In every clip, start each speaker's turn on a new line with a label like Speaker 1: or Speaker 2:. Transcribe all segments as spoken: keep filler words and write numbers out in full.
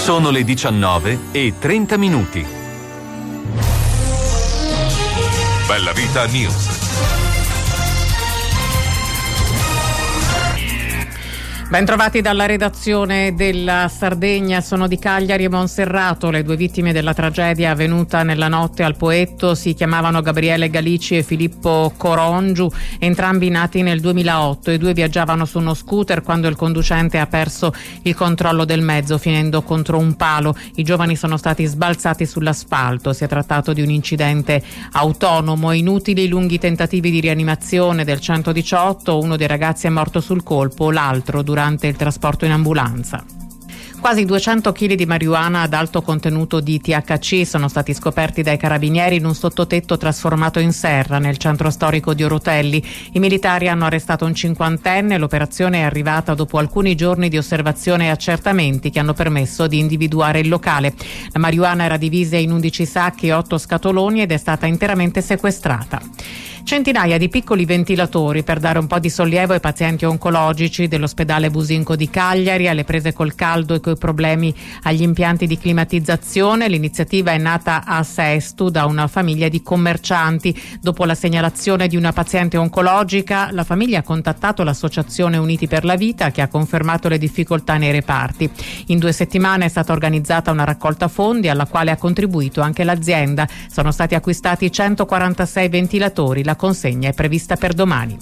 Speaker 1: Sono le diciannove e trenta minuti.
Speaker 2: Bella Vita News.
Speaker 3: Bentrovati dalla redazione della Sardegna, sono di Cagliari e Monserrato. Le due vittime della tragedia avvenuta nella notte al Poetto si chiamavano Gabriele Galici e Filippo Corongiu, entrambi nati nel duemilaotto. I due viaggiavano su uno scooter quando il conducente ha perso il controllo del mezzo finendo contro un palo. I giovani sono stati sbalzati sull'asfalto. Si è trattato di un incidente autonomo. Inutili i lunghi tentativi di rianimazione del centodiciotto, uno dei ragazzi è morto sul colpo, l'altro durante durante il trasporto in ambulanza. Quasi duecento chili di marijuana ad alto contenuto di T H C sono stati scoperti dai carabinieri in un sottotetto trasformato in serra nel centro storico di Orotelli. I militari hanno arrestato un cinquantenne. L'operazione è arrivata dopo alcuni giorni di osservazione e accertamenti che hanno permesso di individuare il locale. La marijuana era divisa in undici sacchi e otto scatoloni ed è stata interamente sequestrata. Centinaia di piccoli ventilatori per dare un po' di sollievo ai pazienti oncologici dell'ospedale Businco di Cagliari, alle prese col caldo e coi problemi agli impianti di climatizzazione. L'iniziativa è nata a Sesto da una famiglia di commercianti. Dopo la segnalazione di una paziente oncologica, la famiglia ha contattato l'associazione Uniti per la Vita, che ha confermato le difficoltà nei reparti. In due settimane è stata organizzata una raccolta fondi alla quale ha contribuito anche l'azienda. Sono stati acquistati centoquarantasei ventilatori. La consegna è prevista per domani.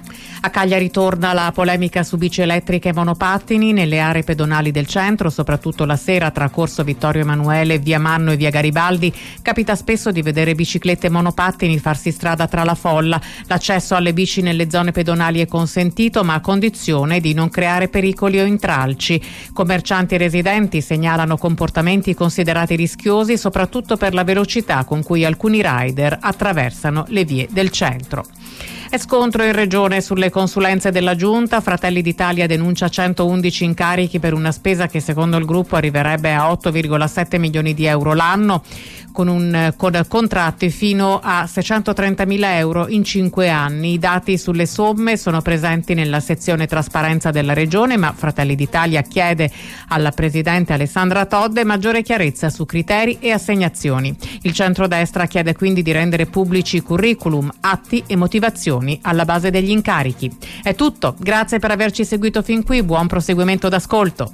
Speaker 3: A Cagliari torna la polemica su bici elettriche e monopattini nelle aree pedonali del centro, soprattutto la sera tra Corso Vittorio Emanuele, Via Manno e Via Garibaldi. Capita spesso di vedere biciclette e monopattini farsi strada tra la folla. L'accesso alle bici nelle zone pedonali è consentito, ma a condizione di non creare pericoli o intralci. Commercianti e residenti segnalano comportamenti considerati rischiosi, soprattutto per la velocità con cui alcuni rider attraversano le vie del centro. È scontro in regione sulle consulenze della Giunta. Fratelli d'Italia denuncia centoundici incarichi per una spesa che secondo il gruppo arriverebbe a otto virgola sette milioni di euro l'anno, con, un, con contratti fino a seicentotrentamila euro in cinque anni. I dati sulle somme sono presenti nella sezione trasparenza della regione, ma Fratelli d'Italia chiede alla presidente Alessandra Todde maggiore chiarezza su criteri e assegnazioni. Il centrodestra chiede quindi di rendere pubblici curriculum, atti e motivazioni alla base degli incarichi. È tutto, grazie per averci seguito fin qui, buon proseguimento d'ascolto.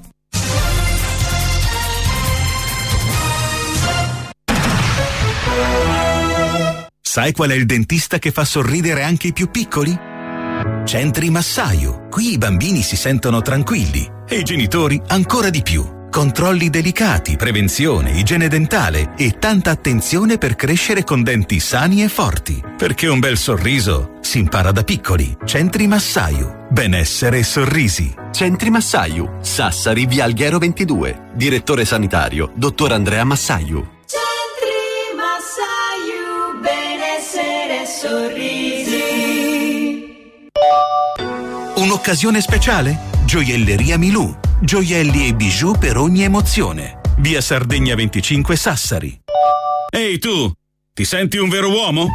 Speaker 4: Sai qual è il dentista che fa sorridere anche i più piccoli? Centri Massaio. Qui i bambini si sentono tranquilli e i genitori ancora di più. Controlli delicati, prevenzione, igiene dentale e tanta attenzione per crescere con denti sani e forti. Perché un bel sorriso si impara da piccoli. Centri Massaio. Benessere e sorrisi.
Speaker 5: Centri Massaio. Sassari, via Alghero ventidue. Direttore sanitario, dottor Andrea Massaio.
Speaker 6: Centri Massaio. Benessere e sorrisi.
Speaker 4: Un'occasione speciale? Gioielleria Milù. Gioielli e bijou per ogni emozione. Via Sardegna venticinque Sassari.
Speaker 7: Ehi tu, ti senti un vero uomo?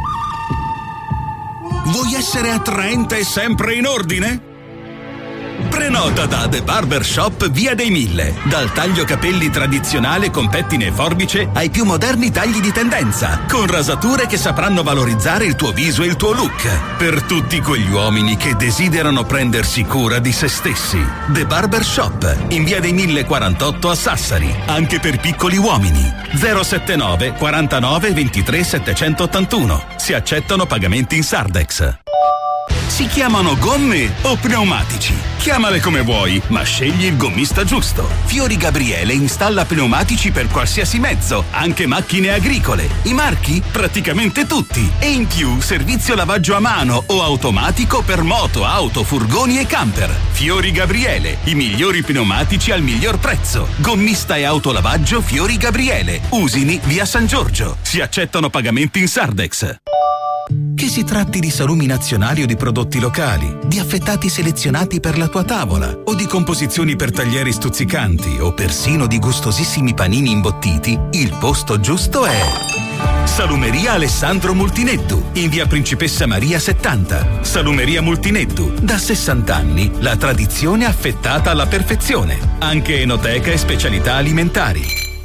Speaker 4: Vuoi essere attraente e sempre in ordine? Prenota da The Barber Shop Via dei Mille. Dal taglio capelli tradizionale con pettine e forbice ai più moderni tagli di tendenza, con rasature che sapranno valorizzare il tuo viso e il tuo look. Per tutti quegli uomini che desiderano prendersi cura di se stessi. The Barber Shop in Via dei Mille quarantotto a Sassari. Anche per piccoli uomini. zero settantanove quarantanove ventitré settecentottantuno. Si accettano pagamenti in Sardex. Si chiamano gomme o pneumatici? Chiamale come vuoi, ma scegli il gommista giusto. Fiori Gabriele installa pneumatici per qualsiasi mezzo, anche macchine agricole. I marchi? Praticamente tutti. E in più servizio lavaggio a mano o automatico per moto, auto, furgoni e camper. Fiori Gabriele, i migliori pneumatici al miglior prezzo. Gommista e autolavaggio Fiori Gabriele. Usini, via San Giorgio. Si accettano pagamenti in Sardex. Che si tratti di salumi nazionali o di prodotti locali, di affettati selezionati per la tua tavola o di composizioni per taglieri stuzzicanti o persino di gustosissimi panini imbottiti, il posto giusto è Salumeria Alessandro Multinettu, in via Principessa Maria settanta. Salumeria Multinettu, da sessanta anni, la tradizione affettata alla perfezione. Anche enoteca e specialità alimentari.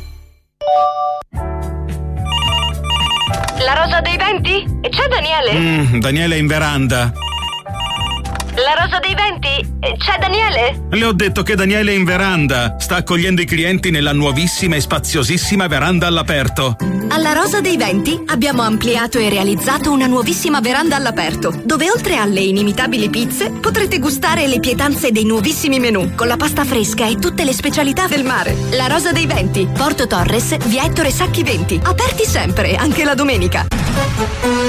Speaker 8: La rosa dei venti? C'è Daniele?
Speaker 7: Mm, Daniele è in veranda.
Speaker 8: La rosa dei venti? C'è Daniele?
Speaker 7: Le ho detto che Daniele è in veranda. Sta accogliendo i clienti nella nuovissima e spaziosissima veranda all'aperto.
Speaker 9: Alla Rosa dei Venti abbiamo ampliato e realizzato una nuovissima veranda all'aperto, dove oltre alle inimitabili pizze potrete gustare le pietanze dei nuovissimi menù, con la pasta fresca e tutte le specialità del mare. La Rosa dei Venti, Porto Torres, via Ettore Sacchi venti. Aperti sempre, anche la domenica.